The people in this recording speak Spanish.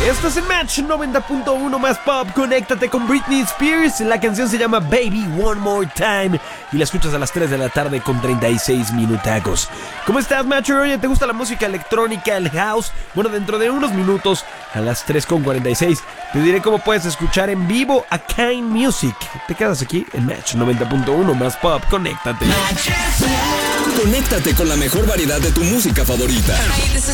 Esto es el Match 90.1 más pop. Conéctate con Britney Spears. La canción se llama Baby One More Time y la escuchas a las 3 de la tarde con 36 minutacos. ¿Cómo estás, Matcher? Oye, ¿te gusta la música electrónica, el house? Bueno, dentro de unos minutos, a las 3:46, te diré cómo puedes escuchar en vivo a Kind Music. Te quedas aquí en Match 90.1 más pop. Conéctate. Conéctate con la mejor variedad de tu música favorita. Hey, this is